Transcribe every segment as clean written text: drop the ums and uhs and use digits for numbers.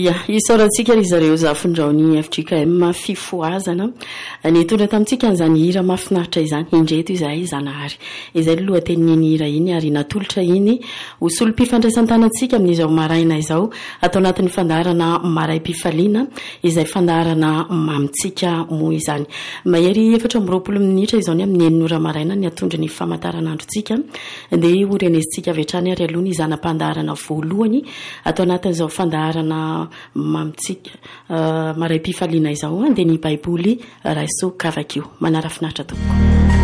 ia isaorantsika ry zareo zafondraony FJKM fifoazana nitondra tamintsika an'izany hira mahafinaritra izany indreto izahay zanahary izay lohatenin'iny hira iny ary natolotra iny hosolom-pifandraisan-tanantsika amin'izao maraina izao atao anatin'ny fandaharana maray-pifaliana izay fandaharana mamitsika moa izany mahery 4 minitra izao ny amin'ny eninora maraina ny atondra ny famantaranandrontsika dia horenesitsika avy hatrany ary aloha ny zanam-pandaharana voalohany atao anatin'izao fandaharana mamitsika maray-pifaliana izao dia ny baiboly raiso kavakio manara-finaritra tompoko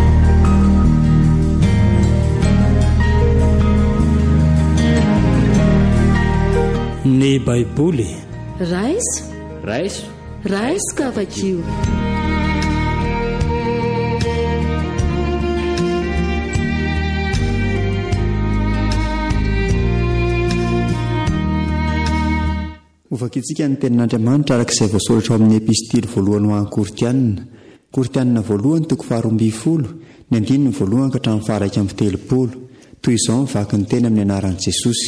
ny baiboly raiso kavakio ovakitsika ny tenin'Andriamanitra arak'izay voasoratra ao amin'ny epistily voalohany ho an'ny Kortianina voalohany 12 ny andininy voalohany ka hatramin'ny faha 1:30 toy izao mivaky ny teny amin'ny anaran'i Jesosy.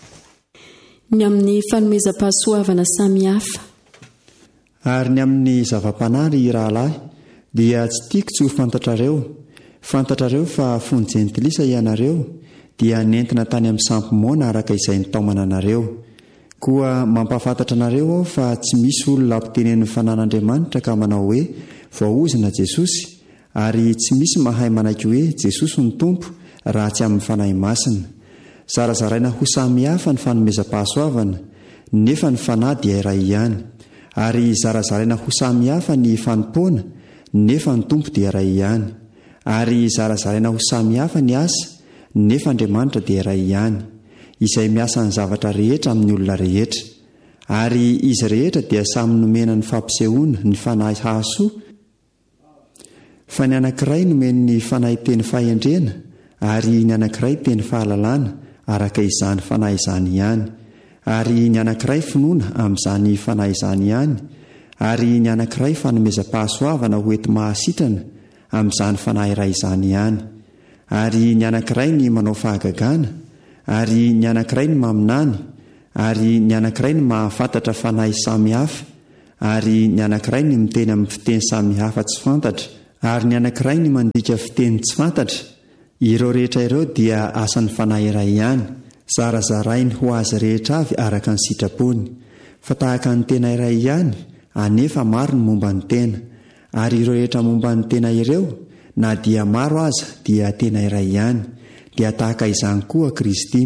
Ny amin'ny fanomezam-pahasoavana samihafa ary ny amin'ny zava-panahy rahalahy dia tsy tiako tsy ho fantatrareo fa fony jentilisa ianareo dia nentina tany amin'ny sampomona araka izay nitaomana anareo. Koa mampafantatra anareo aho fa tsy misy olona ampitenen'ny fanan'Andriamanitra ka manao hoe voaozina Jesosy ary tsy misy mahay manaiky hoe Jesosy ny tompo raha tsy amin'ny fanahy masina. Zarazaraina ho samihafa ny fanomezam-pahasoavana nefa ny fanahy dia iray ihany ary zarazaraina ho samihafa ny fanompoana nefa ny tompo dia iray ihany ary zarazaraina ho samihafa ny asa nefa Andriamanitra dia iray ihany izay miasa ny zavatra rehetra amin'ny olona rehetra ary izy rehetra dia samy nomena ny fampisehoana ny fanahy hahasoa fa ny anankiray nomeny ny fanahy teny fahendrena ary ny anankiray teny fahalalana araka izany fanahy izany ihany ary ny anankiray finoana amin'izany fanahy izany ihany ary ny anankiray fanomezam-pahasoavana hoety mahasitrana amin'izany fanahy iray izany ihany ary ny anankiray ny manao fahagagana ary ny anankiray ny maminany ary ny anankiray ny mahafantatra fanahy samihafa ary ny anankiray ny miteny amin'ny fiteny samihafa tsy fantatra ary ny anankiray ny mandika fiteny tsy fantatra. Ireo rehetra ireo dia asan'ny fanahy iray ihany zarazarainy ho azy rehetra avy araka ny sitrapony fa tahaka ny tena iray ihany anefa maro ny momba ny tena ary ireo rehetra momba ny tena ireo na dia maro aza dia tena iray ihany dia tahaka izany koa Kristy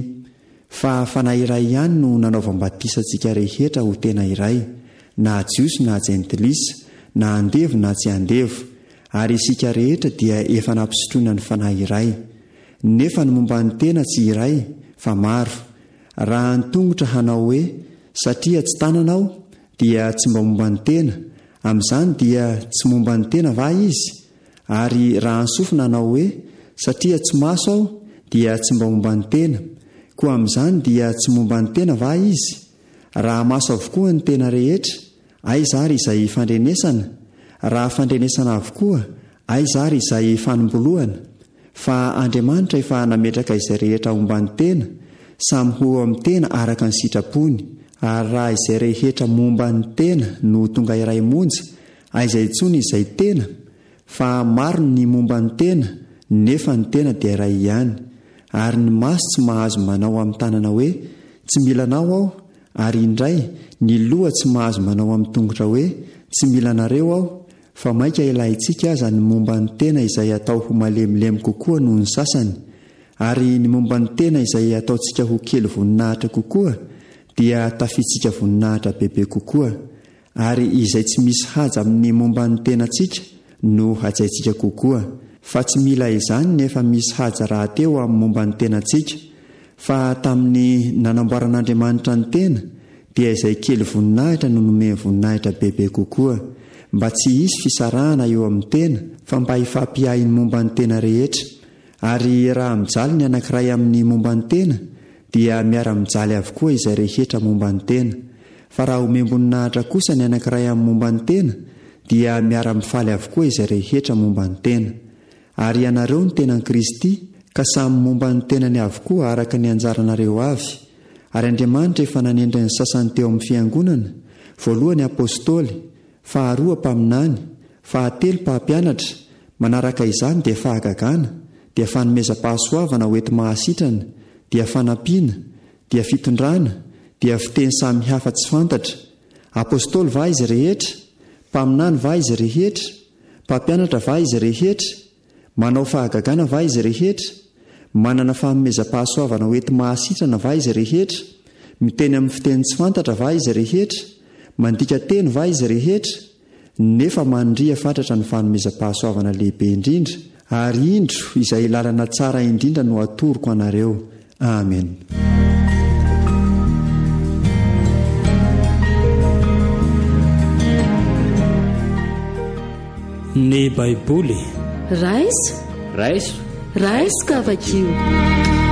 fa fanahy iray ihany no nanaovam-batisantsika rehetra ho tena iray na jiosy na jentilisa na andevo na tsy andevo ary isika rehetra dia efa nampisotroina ny fanahy iray nefa ny momba ny tena tsy iray fa maro raha nitongotra hanao hoe satria tsy tananao dia tsy mba momba ny tena amin'izany dia tsy momba ny tena va izy ary raha nisofina hanao hoe satria tsy maso aho dia tsy mba momba ny tena koa amin'izany dia tsy momba ny tena va izy raha maso avokoa ny tena rehetra aiza ary izay fandrenesana raha fandrenesana avokoa aiza ary izay fanombolohana fa Andriamanitra efa nametraka izay rehetra momba ny tena samy ho amin'ny tena araka ny sitrapony ary raha izay rehetra momba ny tena no tonga iray monja aiza intsony izay tena fa maro ny momba ny tena nefa ny tena dia iray ihany ary ny maso tsy mahazo manao amin'ny tanana hoe tsy milanao aho ary indray ny loha tsy mahazo manao amin'ny tongotra hoe tsy milanareo aho fa maika ilahintsika aza ny momba ny tena izay atao ho malemilemy kokoa noho ny sasany ary ny momba ny tena izay ataontsika ho kely voninahitra kokoa dia tafitsika voninahitra bebe kokoa ary izay tsy misy haja amin'ny momba ny tenantsika no hajaintsika kokoa fa tsy mila izany nefa misy haja raha teo amin'ny momba ny tenantsika fa tamin'ny nanamboaran'Andriamanitra ny tena dia izay kely voninahitra no nomeny voninahitra bebe kokoa mba tsy hisy fisarahana eo amin'ny tena fa mba hifampiahin'ny momba ny tena rehetra ary raha mijaly ny anankiray amin'ny momba ny tena dia miara-mijaly avokoa izay rehetra momba ny tena fa raha homemboninahitra kosa ny anankiray amin'ny momba ny tena dia miara-mifaly avokoa izay rehetra momba ny tena ary ianareo ny tenan'i Kristy ka samy momba ny tenany avokoa araka ny anjaranareo avy ary Andriamanitra efa nanendra ny sasany teo amin'ny fiangonana, voalohany apôstôly, faharoa mpaminany, fahatelo mpampianatra, manaraka izany dia fahagagana, dia fanomezam-pahasoavana hoety mahasitrana, dia fanampiana, dia fitondrana, dia fiteny samy hafa tsy fantatra. Apôstôly va izy rehetra, mpaminany va izy rehetra, mpampianatra va izy rehetra, manao fahagagana va izy rehetra, manana fanomezam-pahasoavana hoety mahasitrana va izy rehetra, miteny amin'ny fiteny tsy fantatra va izy rehetra, mandika teny va izy rehetra, nefa mandria fatratra ny fanomezam-pahasoavana lehibe indrindra, ary indro izay lalana tsara indrindra no atoroko anareo. Amen. Ny Baiboly raisy raiso raisy kavakio.